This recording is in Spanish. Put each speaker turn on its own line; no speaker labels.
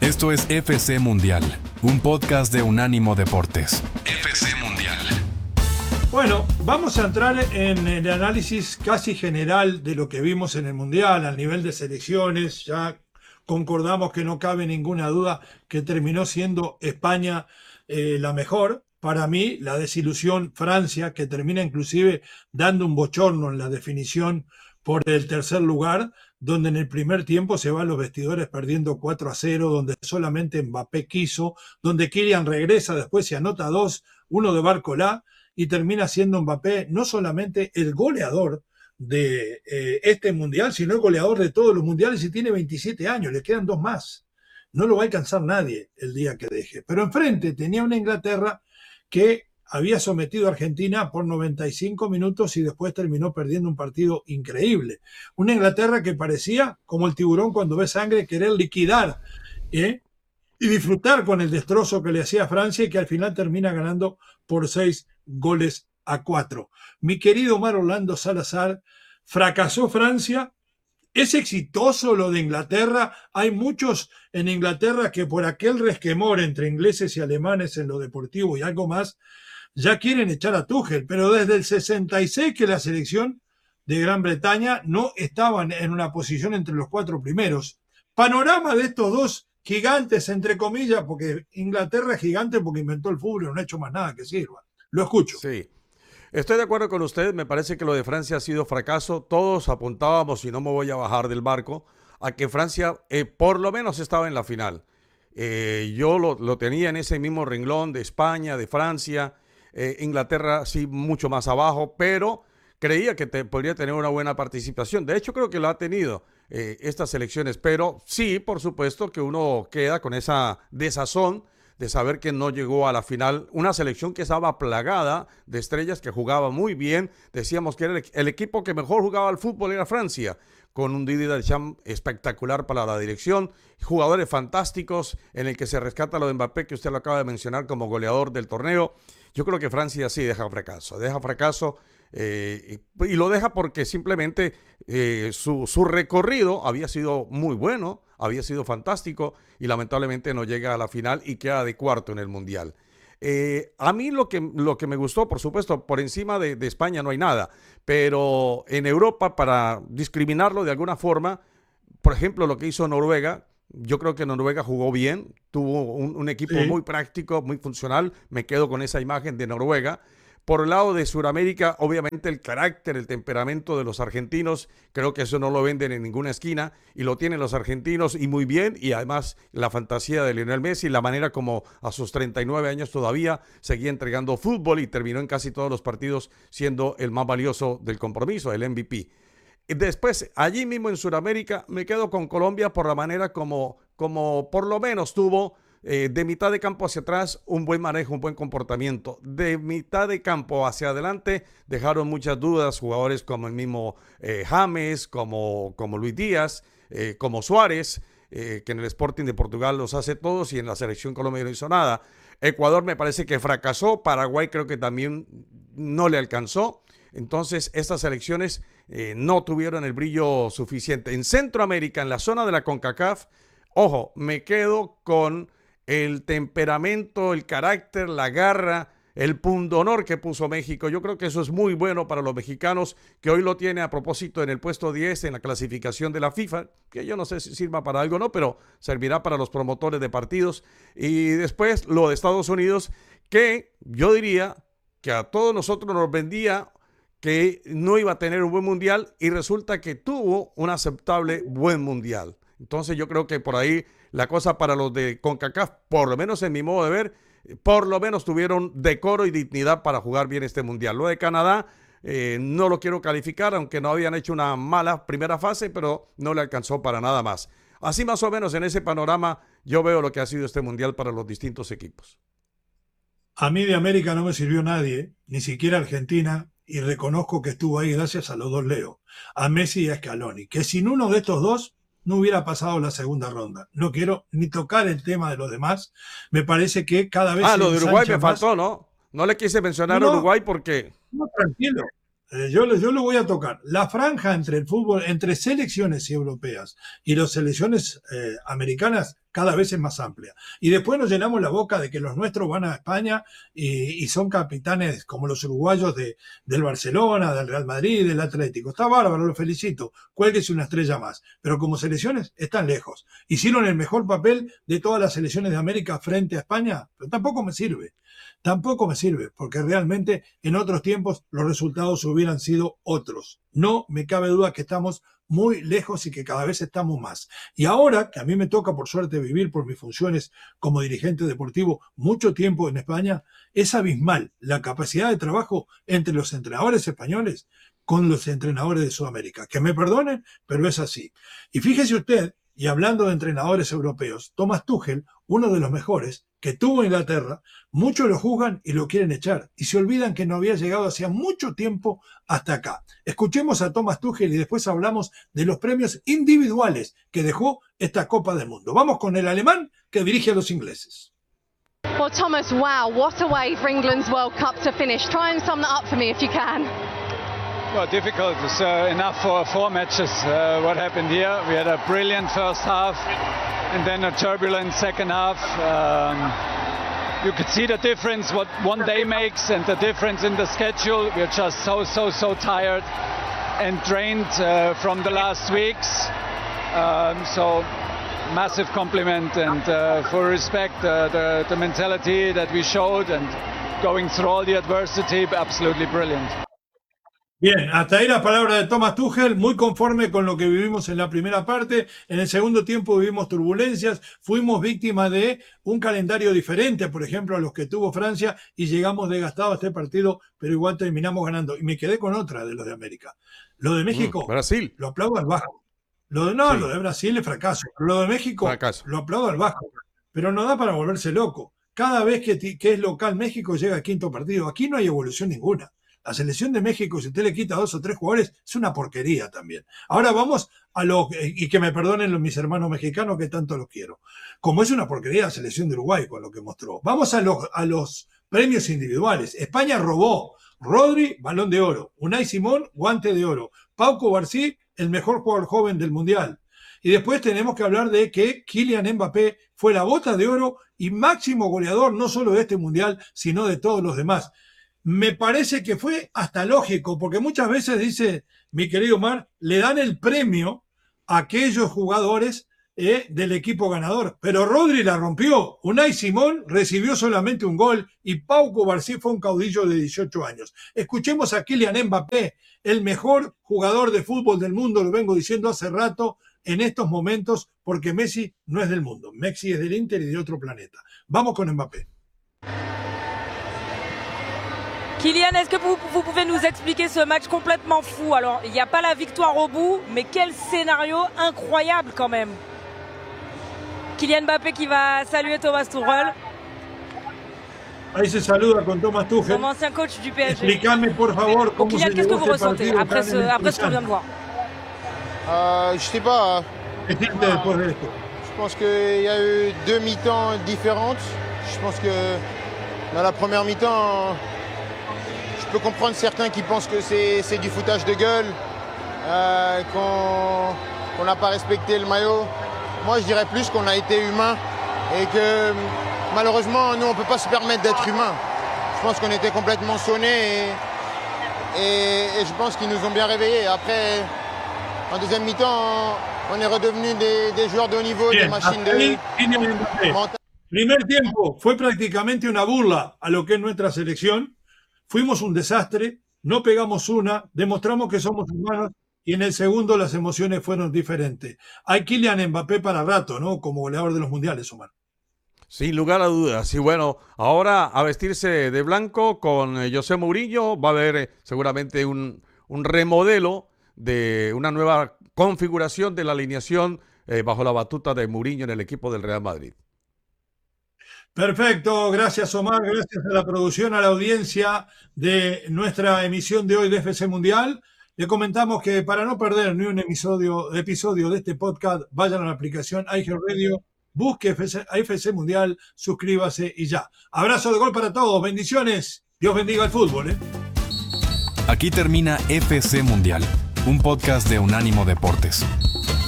Esto es FC Mundial, un podcast de Unánimo Deportes. FC Mundial.
Bueno, vamos a entrar en el análisis casi general de lo que vimos en el Mundial, al nivel de selecciones. Ya concordamos que no cabe ninguna duda que terminó siendo España la mejor. Para mí, la desilusión Francia, que termina inclusive dando un bochorno en la definición por el tercer lugar, donde en el primer tiempo se van los vestidores perdiendo 4-0, donde solamente Mbappé quiso, donde Kylian regresa, después se anota 2, uno de Barcolá, y termina siendo Mbappé no solamente el goleador de este mundial, sino el goleador de todos los mundiales, y tiene 27 años, le quedan 2 más. No lo va a alcanzar nadie el día que deje. Pero enfrente tenía una Inglaterra que había sometido a Argentina por 95 minutos y después terminó perdiendo un partido increíble. Una Inglaterra que parecía, como el tiburón cuando ve sangre, querer liquidar y disfrutar con el destrozo que le hacía Francia, y que al final termina ganando por 6-4. Mi querido Omar Orlando Salazar, ¿fracasó Francia? ¿Es exitoso lo de Inglaterra? Hay muchos en Inglaterra que por aquel resquemor entre ingleses y alemanes en lo deportivo y algo más, ya quieren echar a Tuchel, pero desde el 66 que la selección de Gran Bretaña no estaban en una posición entre los 4 primeros. Panorama de estos dos gigantes, entre comillas, porque Inglaterra es gigante porque inventó el fútbol y no ha hecho más nada que sirva. Lo escucho.
Sí, estoy de acuerdo con usted. Me parece que lo de Francia ha sido fracaso. Todos apuntábamos, y no me voy a bajar del barco, a que Francia por lo menos estaba en la final. Yo lo tenía en ese mismo renglón de España, de Francia, Inglaterra sí mucho más abajo, pero creía que podría tener una buena participación. De hecho, creo que lo ha tenido estas elecciones, pero sí, por supuesto que uno queda con esa desazón de saber que no llegó a la final. Una selección que estaba plagada de estrellas, que jugaba muy bien. Decíamos que era el equipo que mejor jugaba al fútbol era Francia, con un Didier Deschamps espectacular para la dirección, jugadores fantásticos, en el que se rescata lo de Mbappé, que usted lo acaba de mencionar como goleador del torneo. Yo creo que Francia sí deja fracaso, y lo deja porque simplemente su recorrido había sido muy bueno, había sido fantástico, y lamentablemente no llega a la final y queda de cuarto en el Mundial. A mí lo que me gustó, por supuesto, por encima de España no hay nada, pero en Europa, para discriminarlo de alguna forma, por ejemplo, lo que hizo Noruega. Yo creo que Noruega jugó bien, tuvo un equipo muy práctico, muy funcional. Me quedo con esa imagen de Noruega. Por el lado de Sudamérica, obviamente el carácter, el temperamento de los argentinos, creo que eso no lo venden en ninguna esquina, y lo tienen los argentinos, y muy bien, y además la fantasía de Lionel Messi, la manera como a sus 39 años todavía seguía entregando fútbol y terminó en casi todos los partidos siendo el más valioso del compromiso, el MVP. Después, allí mismo en Sudamérica, me quedo con Colombia por la manera como por lo menos tuvo de mitad de campo hacia atrás un buen manejo, un buen comportamiento. De mitad de campo hacia adelante dejaron muchas dudas jugadores como el mismo James, como Luis Díaz, como Suárez, que en el Sporting de Portugal los hace todos y en la selección Colombia no hizo nada. Ecuador me parece que fracasó, Paraguay creo que también no le alcanzó. Entonces, estas selecciones no tuvieron el brillo suficiente. En Centroamérica, en la zona de la CONCACAF, ojo, me quedo con el temperamento, el carácter, la garra, el pundonor que puso México. Yo creo que eso es muy bueno para los mexicanos, que hoy lo tiene a propósito en el puesto 10 en la clasificación de la FIFA, que yo no sé si sirva para algo o no, pero servirá para los promotores de partidos. Y después lo de Estados Unidos, que yo diría que a todos nosotros nos vendía que no iba a tener un buen mundial, y resulta que tuvo un aceptable buen mundial. Entonces yo creo que por ahí la cosa para los de CONCACAF, por lo menos en mi modo de ver, por lo menos tuvieron decoro y dignidad para jugar bien este mundial. Lo de Canadá no lo quiero calificar, aunque no habían hecho una mala primera fase, pero no le alcanzó para nada más. Así más o menos en ese panorama yo veo lo que ha sido este mundial para los distintos equipos.
A mí de América no me sirvió nadie, ni siquiera Argentina, y reconozco que estuvo ahí gracias a los dos Leo, a Messi y a Scaloni, que sin uno de estos dos no hubiera pasado la segunda ronda. No quiero ni tocar el tema de los demás. Me parece que cada vez...
lo de Uruguay me faltó, ¿no? No le quise mencionar a Uruguay porque...
No, tranquilo. Yo lo voy a tocar. La franja entre el fútbol, entre selecciones europeas y las selecciones americanas, cada vez es más amplia. Y después nos llenamos la boca de que los nuestros van a España y son capitanes como los uruguayos del Barcelona, del Real Madrid, del Atlético. Está bárbaro, lo felicito. Cuélguese una estrella más. Pero como selecciones están lejos. Hicieron el mejor papel de todas las selecciones de América frente a España, pero tampoco me sirve. Tampoco me sirve, porque realmente en otros tiempos los resultados hubieran sido otros. No me cabe duda que estamos muy lejos y que cada vez estamos más. Y ahora que a mí me toca, por suerte, vivir por mis funciones como dirigente deportivo mucho tiempo en España, es abismal la capacidad de trabajo entre los entrenadores españoles con los entrenadores de Sudamérica. Que me perdonen, pero es así. Y fíjese usted, y hablando de entrenadores europeos, Thomas Tuchel, uno de los mejores que tuvo Inglaterra, muchos lo juzgan y lo quieren echar y se olvidan que no había llegado hacía mucho tiempo hasta acá. Escuchemos a Thomas Tuchel y después hablamos de los premios individuales que dejó esta Copa del Mundo. Vamos con el alemán que dirige a los ingleses.
Well, Thomas, wow, what a way for England's World Cup to finish. Try and sum that up for me if you can.
Well, difficult. It's enough for 4 matches. What happened here? We had a brilliant first half and then a turbulent second half. You could see the difference what one day makes and the difference in the schedule. We're just so tired and drained from the last weeks. So massive compliment and full respect, the mentality that we showed and going through all the adversity, absolutely brilliant.
Bien, hasta ahí la palabra de Thomas Tuchel, muy conforme con lo que vivimos en la primera parte. En el segundo tiempo vivimos turbulencias, fuimos víctimas de un calendario diferente, por ejemplo, a los que tuvo Francia, y llegamos desgastados a este partido, pero igual terminamos ganando. Y me quedé con otra de los de América. Lo de México,
Brasil.
Lo aplaudo al bajo. Lo de Brasil es fracaso. Lo de México, lo aplaudo al bajo. Pero no da para volverse loco. Cada vez que es local México llega al quinto partido. Aquí no hay evolución ninguna. La selección de México, si usted le quita 2 o 3 jugadores, es una porquería también. Ahora vamos y que me perdonen mis hermanos mexicanos que tanto los quiero. Como es una porquería la selección de Uruguay con lo que mostró. Vamos a los premios individuales. España robó. Rodri, Balón de Oro. Unai Simón, Guante de Oro. Pau Cubarsí, el mejor jugador joven del Mundial. Y después tenemos que hablar de que Kylian Mbappé fue la Bota de Oro y máximo goleador no solo de este Mundial, sino de todos los demás. Me parece que fue hasta lógico, porque muchas veces, dice mi querido Omar, le dan el premio a aquellos jugadores del equipo ganador. Pero Rodri la rompió. Unai Simón recibió solamente un gol y Pau Cubarsí fue un caudillo de 18 años. Escuchemos a Kylian Mbappé, el mejor jugador de fútbol del mundo, lo vengo diciendo hace rato, en estos momentos, porque Messi no es del mundo. Messi es del Inter y de otro planeta. Vamos con Mbappé.
Kylian, est-ce que vous pouvez nous expliquer ce match complètement fou? Alors, il n'y a pas la victoire au bout, mais quel scénario incroyable quand même. Kylian Mbappé qui va saluer Thomas Tuchel.
Ahí se saluda con Thomas Tuchel.
Comme ancien coach du PSG.
Explícame, por favor, cómo
Kylian, qu'est-ce que vous ressentez après ce qu'on vient de voir?
Je sais pas.
Je
pense qu'il y a eu 2 mi-temps différentes. Je pense que dans la première mi-temps, je peux comprendre certains qui pensent que c'est du foutage de gueule, qu'on n'a pas respecté le maillot. Moi, je dirais plus qu'on a été humain et que malheureusement, nous, on ne peut pas se permettre d'être humain. Je pense qu'on était complètement sonnés et je pense qu'ils nous ont bien réveillés. Après, en deuxième mi-temps, on est redevenus des joueurs de haut niveau, des machines de...
Primer tiempo fue prácticamente una burla a lo que es nuestra selección. Fuimos un desastre, no pegamos una, demostramos que somos humanos y en el segundo las emociones fueron diferentes. Hay Kylian Mbappé para rato, ¿no? Como goleador de los mundiales, Omar.
Sin lugar a dudas. Y bueno, ahora a vestirse de blanco con José Mourinho. Va a haber seguramente un remodelo de una nueva configuración de la alineación bajo la batuta de Mourinho en el equipo del Real Madrid.
Perfecto, gracias Omar, gracias a la producción, a la audiencia de nuestra emisión de hoy de FC Mundial. Le comentamos que para no perder ni un episodio de este podcast, vayan a la aplicación iHeartRadio, busque FC Mundial, suscríbase y ya. Abrazo de gol para todos, bendiciones, Dios bendiga el fútbol.
Aquí termina FC Mundial, un podcast de Unánimo Deportes.